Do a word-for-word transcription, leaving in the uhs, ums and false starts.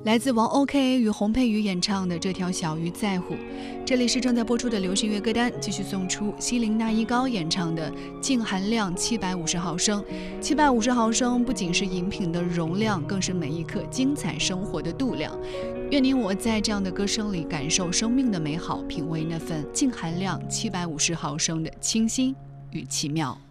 来自王 OK 与洪佩瑜演唱的《这条小鱼在乎》。这里是正在播出的流行乐歌单，继续送出西林那一高演唱的净含量七百五十毫升。七百五十毫升不仅是饮品的容量，更是每一刻精彩生活的度量。愿你我在这样的歌声里感受生命的美好，品味那份净含量七百五十毫升的清新与奇妙。